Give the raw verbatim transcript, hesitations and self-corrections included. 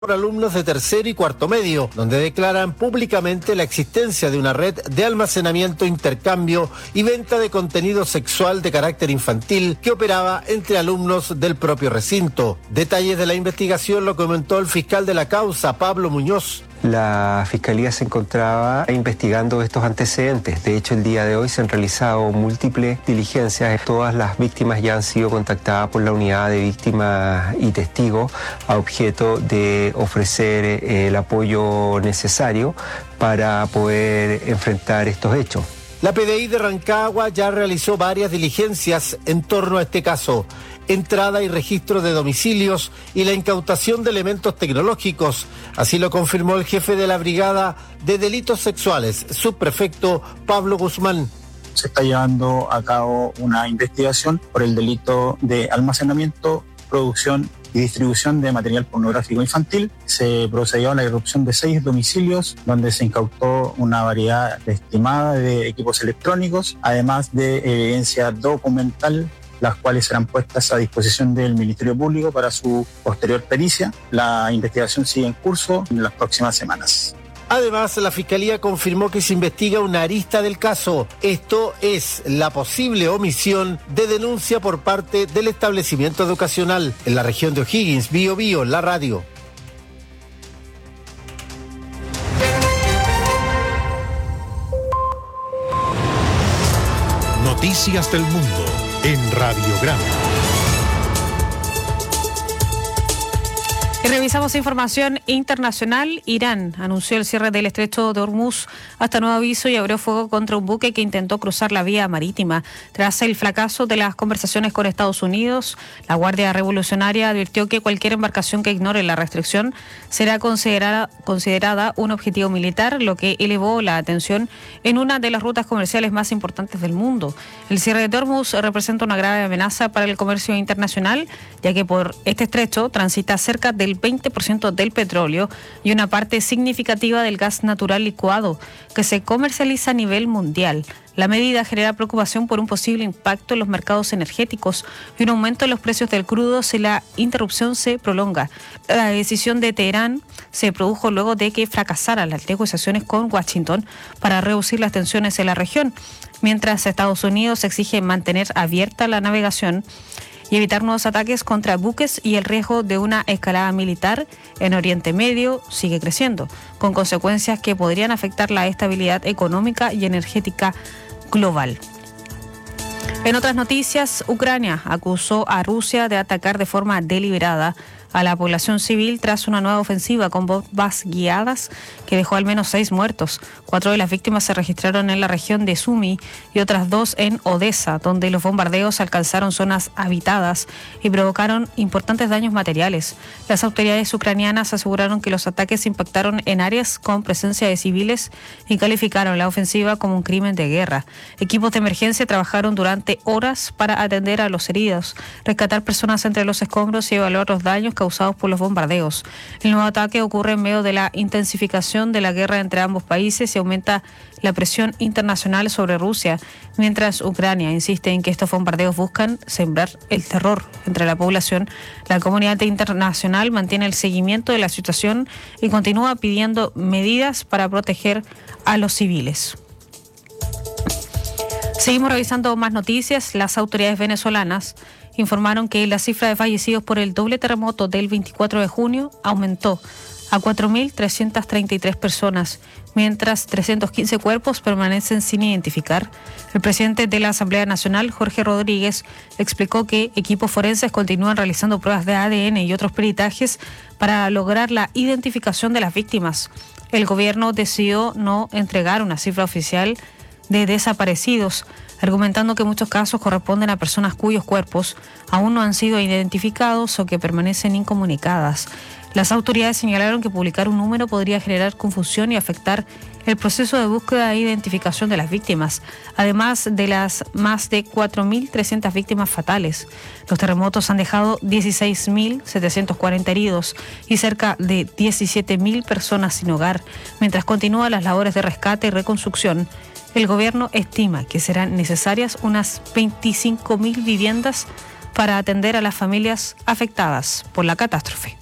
por alumnos de tercero y cuarto medio, donde declaran públicamente la existencia de una red de almacenamiento, intercambio y venta de contenido sexual de carácter infantil que operaba entre alumnos del propio recinto. Detalles de la investigación lo comentó el fiscal de la causa, Pablo Muñoz. La Fiscalía se encontraba investigando estos antecedentes. De hecho, el día de hoy se han realizado múltiples diligencias. Todas las víctimas ya han sido contactadas por la unidad de víctimas y testigos a objeto de ofrecer eh, el apoyo necesario para poder enfrentar estos hechos. La P D I de Rancagua ya realizó varias diligencias en torno a este caso. Entrada y registro de domicilios y la incautación de elementos tecnológicos. Así lo confirmó el jefe de la Brigada de Delitos Sexuales, subprefecto Pablo Guzmán. Se está llevando a cabo una investigación por el delito de almacenamiento, producción y distribución de material pornográfico infantil. Se procedió a la irrupción de seis domicilios donde se incautó una variedad estimada de equipos electrónicos, además de evidencia documental, las cuales serán puestas a disposición del Ministerio Público para su posterior pericia. La investigación sigue en curso en las próximas semanas. Además, la Fiscalía confirmó que se investiga una arista del caso. Esto es la posible omisión de denuncia por parte del establecimiento educacional en la región de O'Higgins. Bío Bío, la radio. Noticias del Mundo en Radiograma. Y revisamos información internacional. Irán anunció el cierre del estrecho de Hormuz hasta nuevo aviso y abrió fuego contra un buque que intentó cruzar la vía marítima. Tras el fracaso de las conversaciones con Estados Unidos, la Guardia Revolucionaria advirtió que cualquier embarcación que ignore la restricción será considerada, considerada un objetivo militar, lo que elevó la atención en una de las rutas comerciales más importantes del mundo. El cierre de Hormuz representa una grave amenaza para el comercio internacional, ya que por este estrecho transita cerca del veinte por ciento del petróleo y una parte significativa del gas natural licuado que se comercializa a nivel mundial. La medida genera preocupación por un posible impacto en los mercados energéticos y un aumento en los precios del crudo si la interrupción se prolonga. La decisión de Teherán se produjo luego de que fracasaran las negociaciones con Washington para reducir las tensiones en la región, mientras Estados Unidos exige mantener abierta la navegación y evitar nuevos ataques contra buques, y el riesgo de una escalada militar en Oriente Medio sigue creciendo, con consecuencias que podrían afectar la estabilidad económica y energética global. En otras noticias, Ucrania acusó a Rusia de atacar de forma deliberada a la población civil tras una nueva ofensiva con bombas guiadas que dejó al menos seis muertos. Cuatro de las víctimas se registraron en la región de Sumy y otras dos en Odessa, donde los bombardeos alcanzaron zonas habitadas y provocaron importantes daños materiales. Las autoridades ucranianas aseguraron que los ataques impactaron en áreas con presencia de civiles y calificaron la ofensiva como un crimen de guerra. Equipos de emergencia trabajaron durante horas para atender a los heridos, rescatar personas entre los escombros y evaluar los daños causados por los bombardeos. El nuevo ataque ocurre en medio de la intensificación de la guerra entre ambos países y aumenta la presión internacional sobre Rusia, mientras Ucrania insiste en que estos bombardeos buscan sembrar el terror entre la población. La comunidad internacional mantiene el seguimiento de la situación y continúa pidiendo medidas para proteger a los civiles. Seguimos revisando más noticias. Las autoridades venezolanas informaron que la cifra de fallecidos por el doble terremoto del veinticuatro de junio aumentó a cuatro mil trescientas treinta y tres personas, mientras trescientos quince cuerpos permanecen sin identificar. El presidente de la Asamblea Nacional, Jorge Rodríguez, explicó que equipos forenses continúan realizando pruebas de A D N y otros peritajes para lograr la identificación de las víctimas. El gobierno decidió no entregar una cifra oficial de desaparecidos, argumentando que muchos casos corresponden a personas cuyos cuerpos aún no han sido identificados o que permanecen incomunicadas. Las autoridades señalaron que publicar un número podría generar confusión y afectar el proceso de búsqueda e identificación de las víctimas, además de las más de cuatro mil trescientas víctimas fatales. Los terremotos han dejado dieciséis mil setecientos cuarenta heridos y cerca de diecisiete mil personas sin hogar, mientras continúan las labores de rescate y reconstrucción. El gobierno estima que serán necesarias unas veinticinco mil viviendas para atender a las familias afectadas por la catástrofe.